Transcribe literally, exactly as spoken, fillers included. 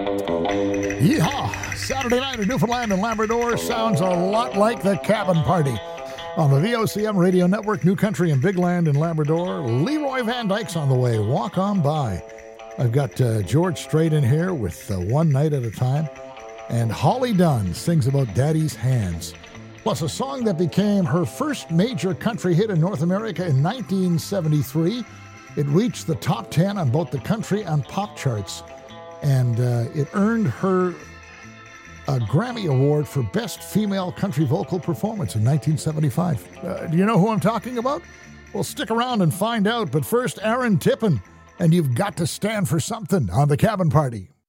Yeehaw! Saturday night in Newfoundland and Labrador sounds a lot like the Cabin Party. On the V O C M Radio Network, New Country and Big Land in Labrador, Leroy Van Dyke's on the way. Walk on by. I've got uh, George Strait in here with uh, One Night at a Time. And Holly Dunn sings about Daddy's Hands. Plus a song that became her first major country hit in North America in nineteen seventy-three. It reached the top ten on both the country and pop charts. And uh, it earned her a Grammy Award for Best Female Country Vocal Performance in nineteen seventy-five. Uh, do you know who I'm talking about? Well, stick around and find out. But first, Aaron Tippin, and You've Got to Stand for Something on the Cabin Party.